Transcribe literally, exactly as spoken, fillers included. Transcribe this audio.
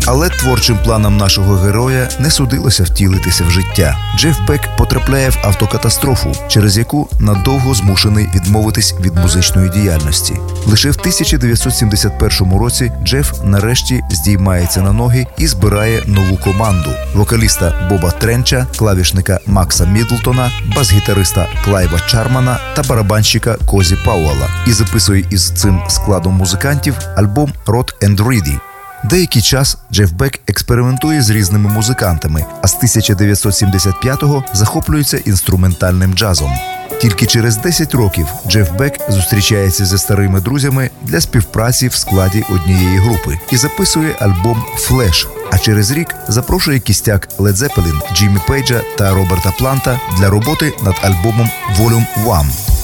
Але творчим планам нашого героя не судилося втілитися в життя. Джеф Бек потрапляє в автокатастрофу, через яку надовго змушений відмовитись від музичної діяльності. Лише в тисяча дев'ятсот сімдесят першому році Джеф нарешті здіймається на ноги і збирає нову команду – вокаліста Боба Тренча, клавішника Макса Мідлтона, бас-гітариста Клайва Чармана та барабанщика Козі Пауелла і записує із цим складом музикантів альбом «Рот енд Ріді». Деякий час Джеф Бек експериментує з різними музикантами, а з тисяча дев'ятсот сімдесят п'ятого захоплюється інструментальним джазом. Тільки через десять років Джеф Бек зустрічається зі старими друзями для співпраці в складі однієї групи і записує альбом «Флеш», а через рік запрошує кістяк Led Zeppelin, Джиммі Пейджа та Роберта Планта для роботи над альбомом «Volume один».